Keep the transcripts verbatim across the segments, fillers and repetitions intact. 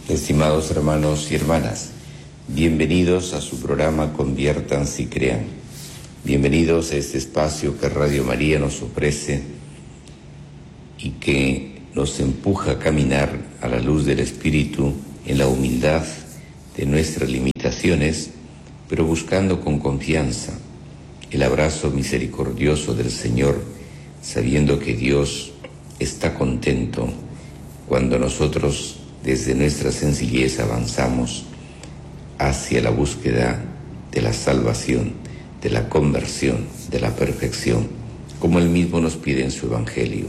Estimados hermanos y hermanas, bienvenidos a su programa Conviértanse y Crean. Bienvenidos a este espacio que Radio María nos ofrece y que nos empuja a caminar a la luz del Espíritu en la humildad de nuestras limitaciones, pero buscando con confianza el abrazo misericordioso del Señor, sabiendo que Dios está contento cuando nosotros desde nuestra sencillez avanzamos hacia la búsqueda de la salvación, de la conversión, de la perfección, como Él mismo nos pide en su Evangelio.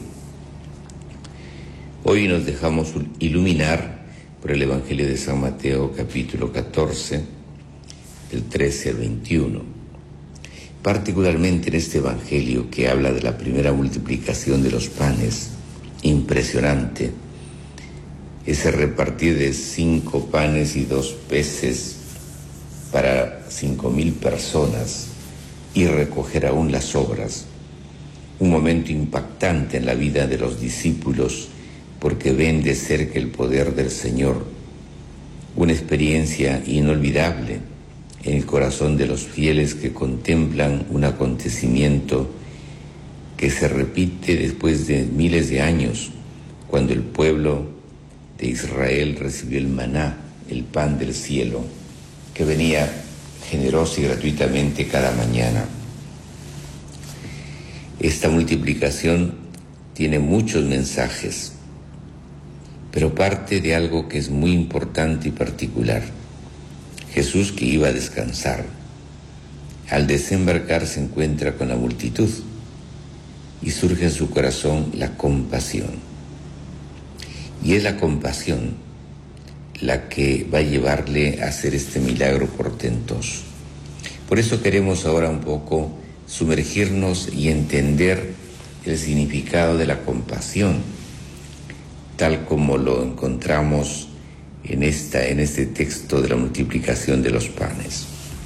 Hoy nos dejamos iluminar por el Evangelio de San Mateo, capítulo catorce, el trece al veintiuno. Particularmente en este Evangelio que habla de la primera multiplicación de los panes, impresionante, ese repartir de cinco panes y dos peces para cinco mil personas y recoger aún las sobras. Un momento impactante en la vida de los discípulos porque ven de cerca el poder del Señor. Una experiencia inolvidable en el corazón de los fieles que contemplan un acontecimiento que se repite después de miles de años, cuando el pueblo de Israel recibió el maná, el pan del cielo, que venía generoso y gratuitamente cada mañana. Esta multiplicación tiene muchos mensajes, pero parte de algo que es muy importante y particular. Jesús, que iba a descansar, al desembarcar se encuentra con la multitud y surge en su corazón la compasión. Y es la compasión la que va a llevarle a hacer este milagro portentoso. Por eso queremos ahora un poco sumergirnos y entender el significado de la compasión, tal como lo encontramos en, esta, en este texto de la multiplicación de los panes.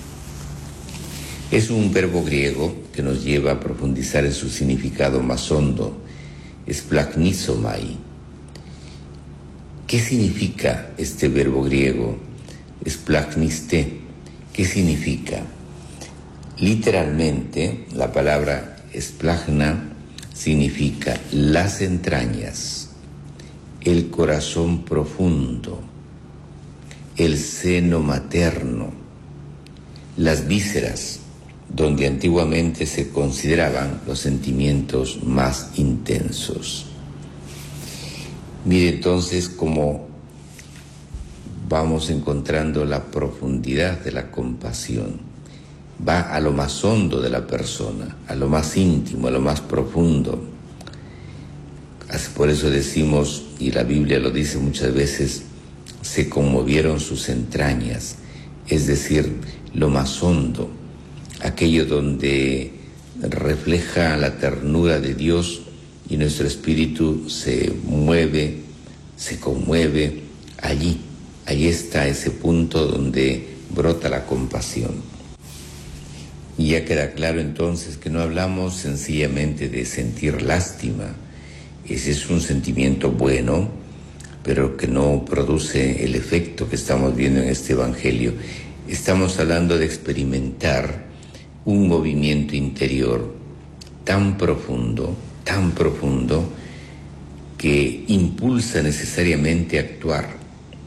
Es un verbo griego que nos lleva a profundizar en su significado más hondo, splagnisomai. ¿Qué significa este verbo griego, splagniste? ¿Qué significa? Literalmente, la palabra splagna significa las entrañas, el corazón profundo, el seno materno, las vísceras, donde antiguamente se consideraban los sentimientos más intensos. Mire entonces cómo vamos encontrando la profundidad de la compasión. Va a lo más hondo de la persona, a lo más íntimo, a lo más profundo. Por eso decimos, y la Biblia lo dice muchas veces, se conmovieron sus entrañas, es decir, lo más hondo, aquello donde refleja la ternura de Dios y nuestro espíritu se mueve, se conmueve. Allí, allí está ese punto donde brota la compasión. Y ya queda claro entonces que no hablamos sencillamente de sentir lástima. Ese es un sentimiento bueno, pero que no produce el efecto que estamos viendo en este Evangelio. Estamos hablando de experimentar un movimiento interior tan profundo, tan profundo, que impulsa necesariamente a actuar.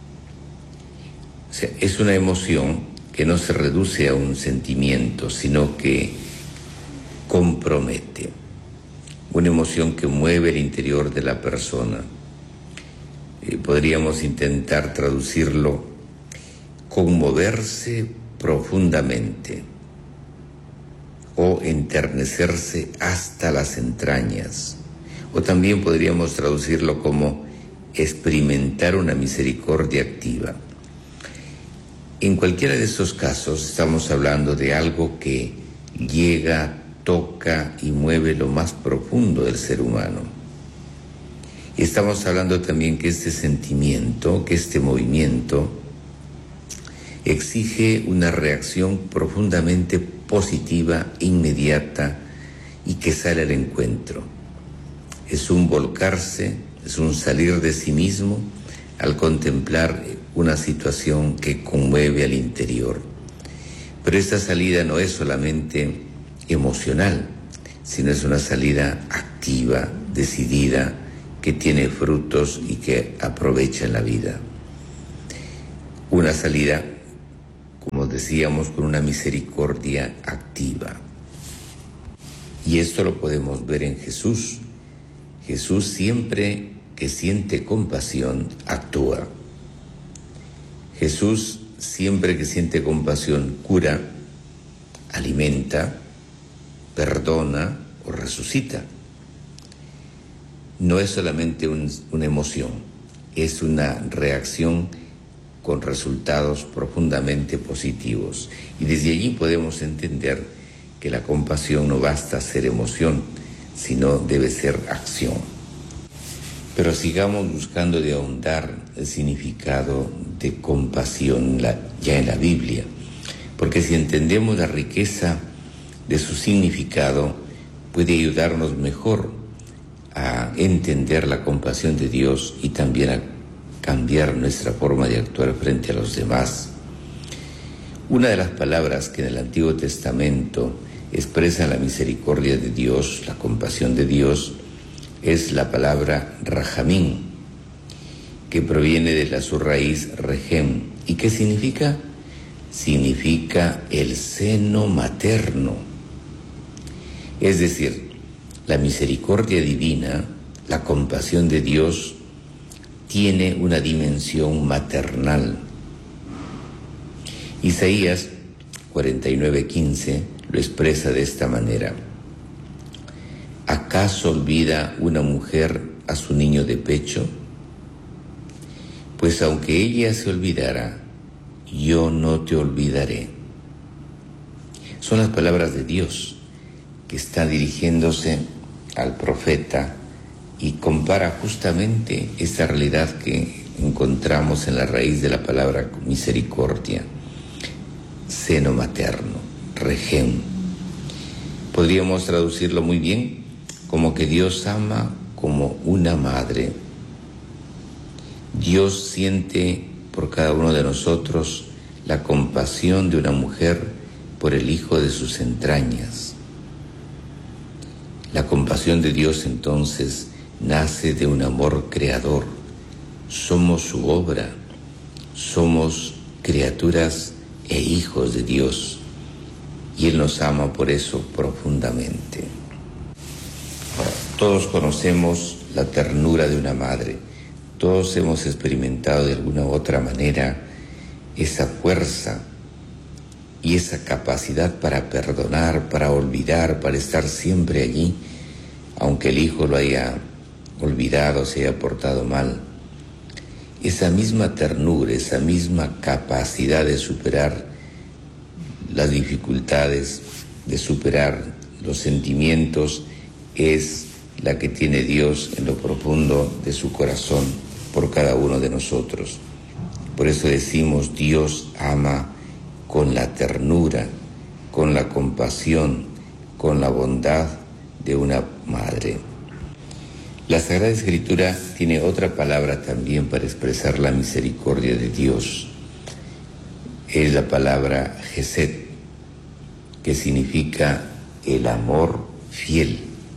O sea, es una emoción que no se reduce a un sentimiento, sino que compromete. Una emoción que mueve el interior de la persona. Eh, podríamos intentar traducirlo: conmoverse profundamente o enternecerse hasta las entrañas. O también podríamos traducirlo como experimentar una misericordia activa. En cualquiera de estos casos estamos hablando de algo que llega, toca y mueve lo más profundo del ser humano. Y estamos hablando también que este sentimiento, que este movimiento exige una reacción profundamente positiva, inmediata y que sale al encuentro. Es un volcarse, es un salir de sí mismo al contemplar una situación que conmueve al interior. Pero esta salida no es solamente emocional, sino es una salida activa, decidida, que tiene frutos y que aprovecha en la vida. Una salida, como decíamos, con una misericordia activa. Y esto lo podemos ver en Jesús. Jesús siempre que siente compasión, actúa. Jesús siempre que siente compasión, cura, alimenta, perdona o resucita. No es solamente un, una emoción, es una reacción con resultados profundamente positivos. Y desde allí podemos entender que la compasión no basta ser emoción, sino debe ser acción. Pero sigamos buscando de ahondar el significado de compasión la, ya en la Biblia, porque si entendemos la riqueza de su significado, puede ayudarnos mejor a entender la compasión de Dios y también a cambiar nuestra forma de actuar frente a los demás. Una de las palabras que en el Antiguo Testamento expresan la misericordia de Dios, la compasión de Dios, es la palabra rajamín, que proviene de la su raíz rejem. ¿Y qué significa? Significa el seno materno. Es decir, la misericordia divina, la compasión de Dios, tiene una dimensión maternal. Isaías cuarenta y nueve quince lo expresa de esta manera: ¿acaso olvida una mujer a su niño de pecho? Pues aunque ella se olvidara, yo no te olvidaré. Son las palabras de Dios que está dirigiéndose al profeta y compara justamente esta realidad que encontramos en la raíz de la palabra misericordia, seno materno, rejem. Podríamos traducirlo muy bien como que Dios ama como una madre. Dios siente por cada uno de nosotros la compasión de una mujer por el hijo de sus entrañas. La compasión de Dios entonces nace de un amor creador. Somos su obra, somos criaturas e hijos de Dios, y Él nos ama por eso profundamente. Ahora, todos conocemos la ternura de una madre, todos hemos experimentado de alguna u otra manera esa fuerza y esa capacidad para perdonar, para olvidar, para estar siempre allí, aunque el hijo lo haya olvidado, se haya portado mal. Esa misma ternura, esa misma capacidad de superar las dificultades, de superar los sentimientos, es la que tiene Dios en lo profundo de su corazón por cada uno de nosotros. Por eso decimos, Dios ama con la ternura, con la compasión, con la bondad de una madre. La Sagrada Escritura tiene otra palabra también para expresar la misericordia de Dios. Es la palabra Gesed, que significa el amor fiel.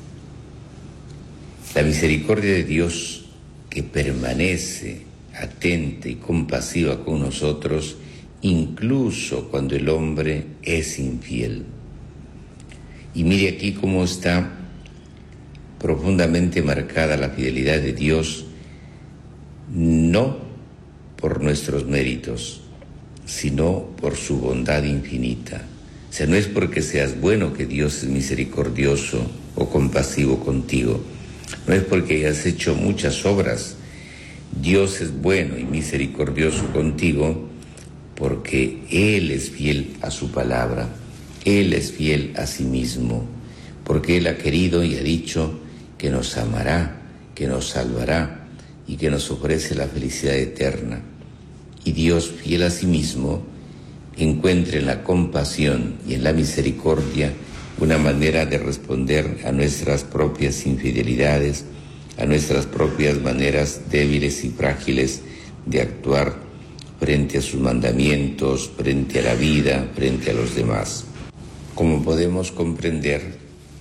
La misericordia de Dios, que permanece atenta y compasiva con nosotros, incluso cuando el hombre es infiel. Y mire aquí cómo está profundamente marcada la fidelidad de Dios, no por nuestros méritos, sino por su bondad infinita. O sea, no es porque seas bueno que Dios es misericordioso o compasivo contigo, no es porque hayas hecho muchas obras. Dios es bueno y misericordioso contigo porque Él es fiel a su palabra, Él es fiel a sí mismo, porque Él ha querido y ha dicho que nos amará, que nos salvará y que nos ofrece la felicidad eterna. Y Dios, fiel a sí mismo, encuentre en la compasión y en la misericordia una manera de responder a nuestras propias infidelidades, a nuestras propias maneras débiles y frágiles de actuar frente a sus mandamientos, frente a la vida, frente a los demás. Como podemos comprender,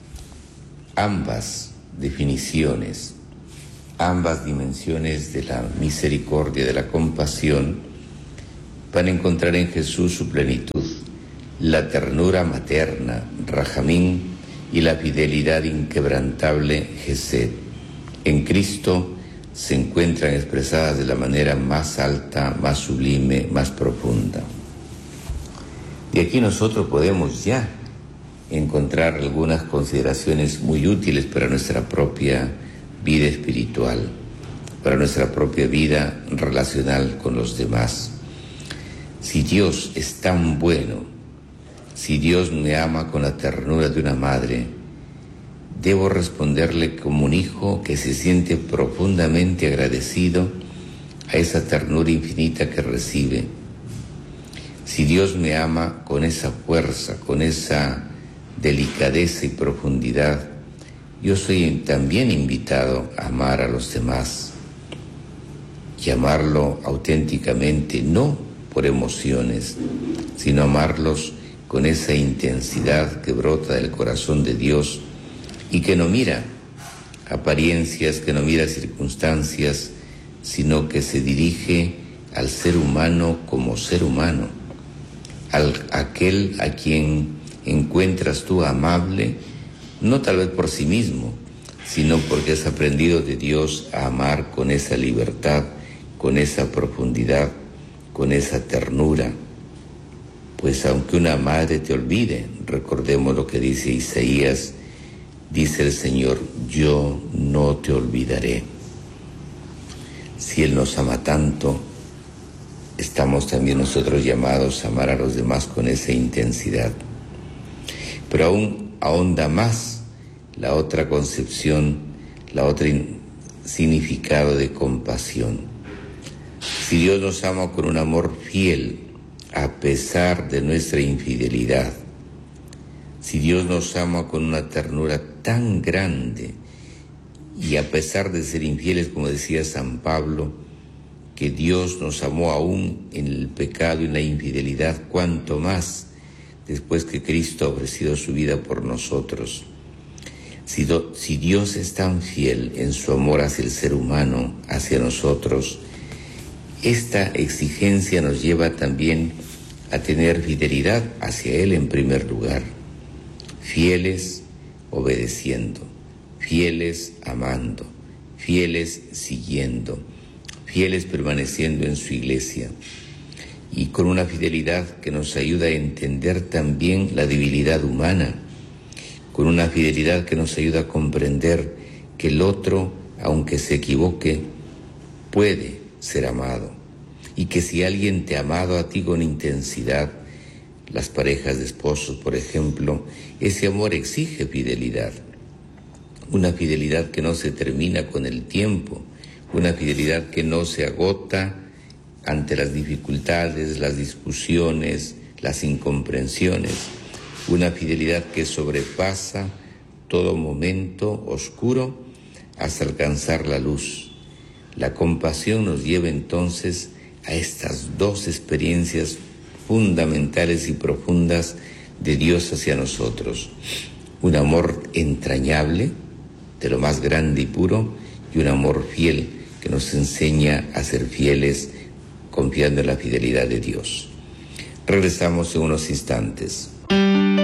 ambas definiciones, ambas dimensiones de la misericordia, de la compasión, van a encontrar en Jesús su plenitud, la ternura materna, Rajamín, y la fidelidad inquebrantable, Gesed. En Cristo se encuentran expresadas de la manera más alta, más sublime, más profunda. De aquí nosotros podemos ya encontrar algunas consideraciones muy útiles para nuestra propia vida espiritual, para nuestra propia vida relacional con los demás. Si Dios es tan bueno, si Dios me ama con la ternura de una madre, debo responderle como un hijo que se siente profundamente agradecido a esa ternura infinita que recibe. Si Dios me ama con esa fuerza, con esa delicadeza y profundidad, yo soy también invitado a amar a los demás y amarlo auténticamente, no por emociones, sino amarlos con esa intensidad que brota del corazón de Dios y que no mira apariencias, que no mira circunstancias, sino que se dirige al ser humano como ser humano, al aquel a quien encuentras tú amable, no tal vez por sí mismo, sino porque has aprendido de Dios a amar con esa libertad, con esa profundidad, con esa ternura. Pues aunque una madre te olvide, recordemos lo que dice Isaías, dice el Señor, yo no te olvidaré. Si Él nos ama tanto, estamos también nosotros llamados a amar a los demás con esa intensidad. Pero aún ahonda más la otra concepción, la otra significado de compasión. Si Dios nos ama con un amor fiel, a pesar de nuestra infidelidad, si Dios nos ama con una ternura tan grande y a pesar de ser infieles, como decía San Pablo, que Dios nos amó aún en el pecado y en la infidelidad, cuanto más después que Cristo ha ofrecido su vida por nosotros. Si, do, si Dios es tan fiel en su amor hacia el ser humano, hacia nosotros, esta exigencia nos lleva también a tener fidelidad hacia Él en primer lugar. Fieles obedeciendo, fieles amando, fieles siguiendo, fieles permaneciendo en su iglesia, y con una fidelidad que nos ayuda a entender también la debilidad humana, con una fidelidad que nos ayuda a comprender que el otro, aunque se equivoque, puede ser amado, y que si alguien te ha amado a ti con intensidad, las parejas de esposos, por ejemplo, ese amor exige fidelidad, una fidelidad que no se termina con el tiempo, una fidelidad que no se agota ante las dificultades, las discusiones, las incomprensiones, una fidelidad que sobrepasa todo momento oscuro hasta alcanzar la luz. La compasión nos lleva entonces a estas dos experiencias fundamentales y profundas de Dios hacia nosotros. Un amor entrañable, de lo más grande y puro, y un amor fiel que nos enseña a ser fieles confiando en la fidelidad de Dios. Regresamos en unos instantes.